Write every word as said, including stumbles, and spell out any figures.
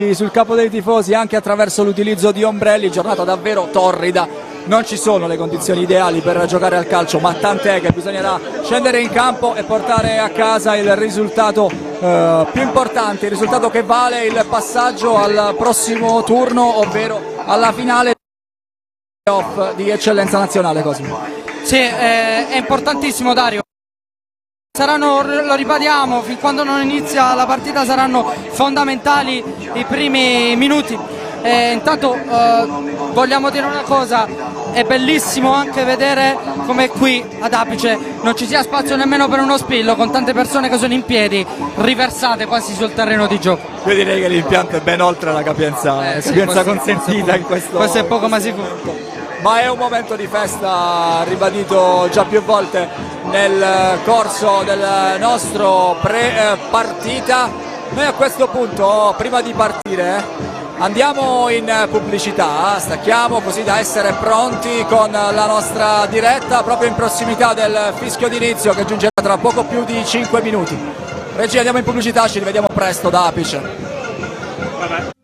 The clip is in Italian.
sul capo dei tifosi anche attraverso l'utilizzo di ombrelli. Giornata davvero torrida, non ci sono le condizioni ideali per giocare al calcio, ma tant'è che bisognerà scendere in campo e portare a casa il risultato eh, più importante, il risultato che vale il passaggio al prossimo turno, ovvero alla finale di eccellenza nazionale. Cosimo. Sì, eh, è importantissimo, Dario. Saranno, lo ribadiamo, fin quando non inizia la partita saranno fondamentali i primi minuti. Eh, intanto eh, vogliamo dire una cosa, è bellissimo anche vedere come qui ad Apice non ci sia spazio nemmeno per uno spillo, con tante persone che sono in piedi, riversate quasi sul terreno di gioco. Io direi che l'impianto è ben oltre la capienza, eh, sì, capienza questo, consentita questo, in questo questo è poco ma sicuro. Ma è un momento di festa ribadito già più volte nel corso del nostro pre-partita. Noi a questo punto, prima di partire, andiamo in pubblicità, stacchiamo così da essere pronti con la nostra diretta proprio in prossimità del fischio d'inizio che giungerà tra poco più di cinque minuti. Regia, andiamo in pubblicità, ci rivediamo presto da Apice. Vabbè.